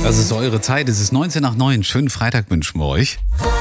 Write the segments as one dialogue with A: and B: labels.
A: Das ist eure Zeit. Es ist 19 nach 9. Schönen Freitag wünschen wir euch.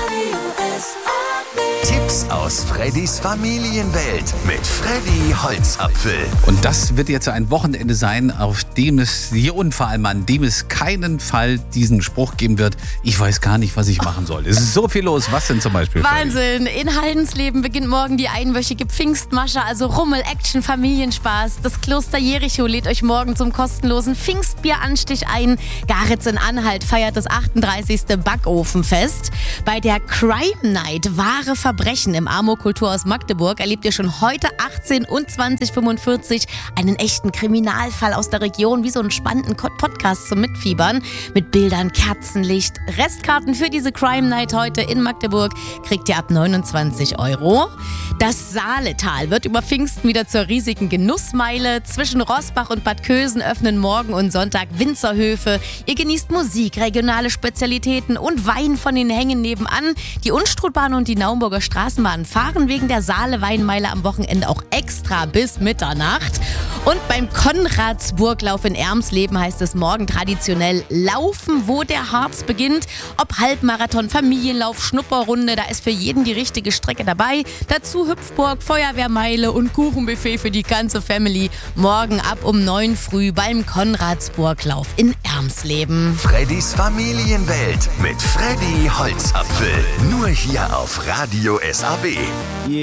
B: Tipps aus Freddys Familienwelt mit Freddy Holzapfel.
A: Und das wird jetzt ein Wochenende sein, auf dem es hier und vor allem an dem es keinen Fall diesen Spruch geben wird: Ich weiß gar nicht, was ich machen soll. Es ist so viel los. Was denn zum Beispiel?
C: Wahnsinn. In Haldensleben beginnt morgen die einwöchige Pfingstmasche, also Rummel, Action, Familienspaß. Das Kloster Jericho lädt euch morgen zum kostenlosen Pfingstbieranstich ein. Garitz in Anhalt feiert das 38. Backofenfest. Bei der Crime Night, wahre Verbrechen im Amok-Kulturhaus Magdeburg, erlebt ihr schon heute 18 und 20:45 einen echten Kriminalfall aus der Region, wie so einen spannenden Podcast zum Mitfiebern mit Bildern, Kerzenlicht. Restkarten für diese Crime Night heute in Magdeburg kriegt ihr ab 29 €. Das Saaletal wird über Pfingsten wieder zur riesigen Genussmeile. Zwischen Rossbach und Bad Kösen öffnen morgen und Sonntag Winzerhöfe. Ihr genießt Musik, regionale Spezialitäten und Wein von den Hängen nebenan. Die Unstrutbahn und die Naumburger Straßenbahn fahren wegen der Saale-Weinmeile am Wochenende auch extra bis Mitternacht. Und beim Konradsburglauf in Ermsleben heißt es morgen traditionell Laufen, wo der Harz beginnt. Ob Halbmarathon, Familienlauf, Schnupperrunde, da ist für jeden die richtige Strecke dabei. Dazu Hüpfburg, Feuerwehrmeile und Kuchenbuffet für die ganze Family. Morgen ab um 9 früh beim Konradsburglauf in Ermsleben.
B: Freddys Familienwelt mit Freddy Holzapfel. Nur hier auf Radio SAB.